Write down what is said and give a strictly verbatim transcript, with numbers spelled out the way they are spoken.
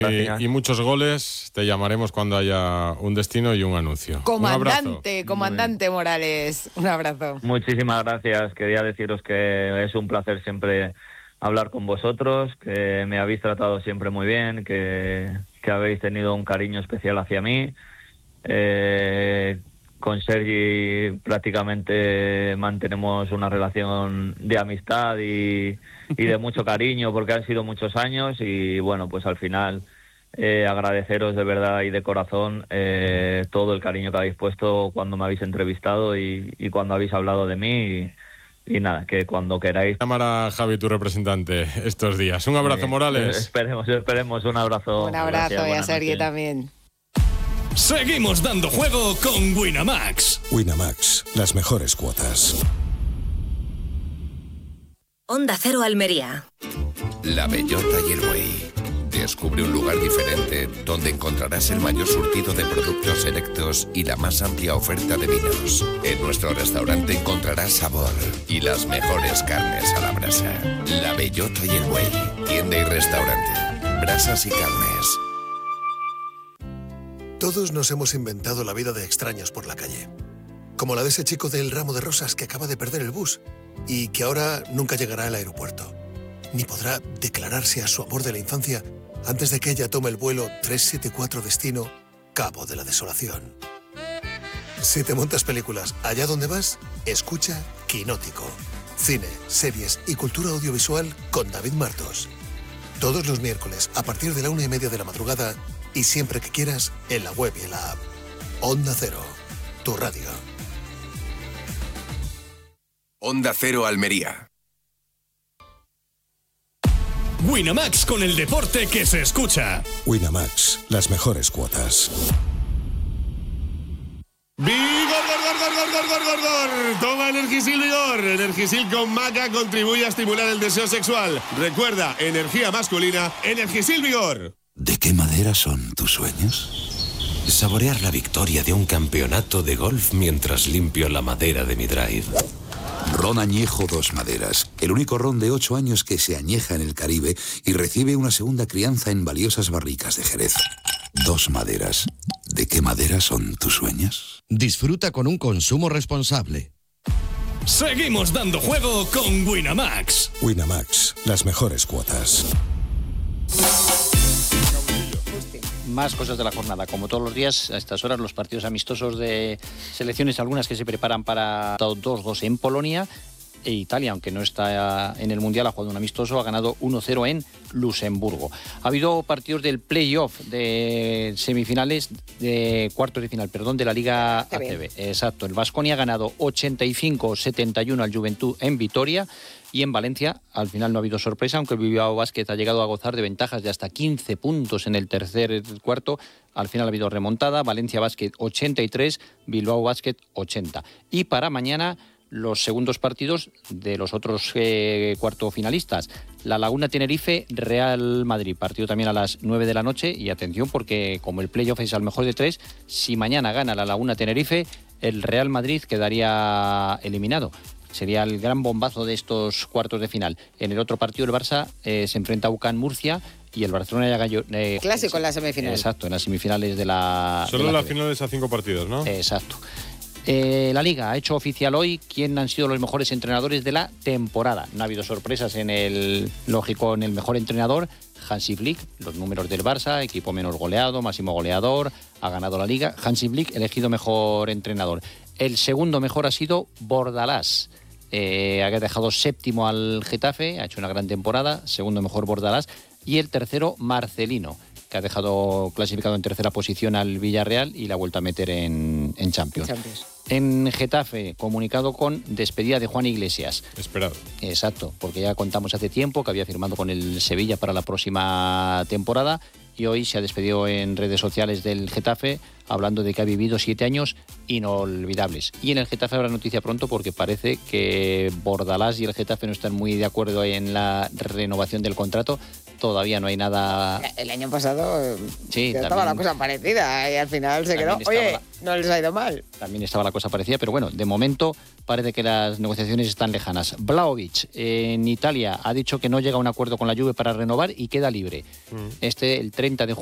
Y, y muchos goles. Te llamaremos cuando haya un destino y un anuncio. Comandante, un comandante Morales. Un abrazo. Muchísimas gracias. Quería deciros que es un placer siempre hablar con vosotros, que me habéis tratado siempre muy bien, que, que habéis tenido un cariño especial hacia mí. Eh, con Sergi prácticamente mantenemos una relación de amistad y, y de mucho cariño, porque han sido muchos años y bueno, pues al final eh, agradeceros de verdad y de corazón eh, todo el cariño que habéis puesto cuando me habéis entrevistado y, y cuando habéis hablado de mí y, y nada, que cuando queráis. Llamar a Javi, tu representante, estos días. Un abrazo, eh, Morales. Eh, esperemos, esperemos, un abrazo. Un abrazo. Gracias, y a Sergi noches. también. Seguimos dando juego con Winamax. Winamax, las mejores cuotas. Onda Cero Almería. La Bellota y el Buey. Descubre un lugar diferente donde encontrarás el mayor surtido de productos selectos y la más amplia oferta de vinos. En nuestro restaurante encontrarás sabor y las mejores carnes a la brasa. La Bellota y el Buey. Tienda y restaurante. Brasas y carnes. Todos nos hemos inventado la vida de extraños por la calle. Como la de ese chico del ramo de rosas que acaba de perder el bus y que ahora nunca llegará al aeropuerto. Ni podrá declararse a su amor de la infancia antes de que ella tome el vuelo trescientos setenta y cuatro destino Cabo de la Desolación. Si te montas películas allá donde vas, escucha Quinótico. Cine, series y cultura audiovisual con David Martos. Todos los miércoles a partir de la una y media de la madrugada y siempre que quieras en la web y en la app. Onda Cero, tu radio. Onda Cero Almería. Winamax, con el deporte que se escucha. Winamax, las mejores cuotas. ¡Vigor, gor, gor, gor, gor, gor, gor, gor! Toma Energisil Vigor. Energisil con maca contribuye a estimular el deseo sexual. Recuerda, energía masculina, Energisil Vigor. ¿De qué madera son tus sueños? Saborear la victoria de un campeonato de golf mientras limpio la madera de mi drive. Ron Añejo Dos Maderas, el único ron de ocho años que se añeja en el Caribe y recibe una segunda crianza en valiosas barricas de Jerez. Dos Maderas. ¿De qué madera son tus sueños? Disfruta con un consumo responsable. Seguimos dando juego con Winamax. Winamax, las mejores cuotas. Más cosas de la jornada. Como todos los días, a estas horas, los partidos amistosos de selecciones, algunas que se preparan para dos dos en Polonia. E Italia, aunque no está en el Mundial, ha jugado un amistoso, ha ganado uno cero en Luxemburgo. Ha habido partidos del play-off de semifinales, de cuartos de final, perdón, de la Liga A C B. Exacto. El Baskonia ha ganado ochenta y cinco setenta y uno al Juventud en Vitoria. Y en Valencia, al final no ha habido sorpresa, aunque el Bilbao Basket ha llegado a gozar de ventajas de hasta quince puntos en el tercer cuarto. Al final ha habido remontada. Valencia Basket ochenta y tres, Bilbao Basket ochenta. Y para mañana, los segundos partidos de los otros eh, cuarto finalistas. La Laguna Tenerife, Real Madrid. Partido también a las nueve de la noche. Y atención, porque como el playoff es al mejor de tres, si mañana gana la Laguna Tenerife, el Real Madrid quedaría eliminado. Sería el gran bombazo de estos cuartos de final. En el otro partido, el Barça eh, se enfrenta a U C A N Murcia y el Barcelona ya gallo. Eh, Clásico en la semifinal. Exacto, en las semifinales de la. Solo de la, la la finales a cinco partidos, ¿no? Exacto. Eh, la Liga ha hecho oficial hoy quién han sido los mejores entrenadores de la temporada. No ha habido sorpresas en el lógico, en el mejor entrenador, Hansi Flick. Los números del Barça, equipo menos goleado, máximo goleador, ha ganado la Liga. Hansi Flick, elegido mejor entrenador. El segundo mejor ha sido Bordalás. Eh, ha dejado séptimo al Getafe, ha hecho una gran temporada, segundo mejor Bordalás, y el tercero Marcelino, que ha dejado clasificado en tercera posición al Villarreal y la ha vuelto a meter en, en Champions. Champions. En Getafe, comunicado con despedida de Juan Iglesias. Esperado. Exacto, porque ya contamos hace tiempo que había firmado con el Sevilla para la próxima temporada y hoy se ha despedido en redes sociales del Getafe hablando de que ha vivido siete años inolvidables. Y en el Getafe habrá noticia pronto porque parece que Bordalás y el Getafe no están muy de acuerdo en la renovación del contrato. Todavía no hay nada... El año pasado sí, ya también, estaba la cosa parecida y al final se quedó, oye, la... no les ha ido mal. También estaba la cosa parecida, pero bueno, de momento parece que las negociaciones están lejanas. Vlahovic en Italia ha dicho que no llega a un acuerdo con la Juve para renovar y queda libre. Mm. Este, el treinta de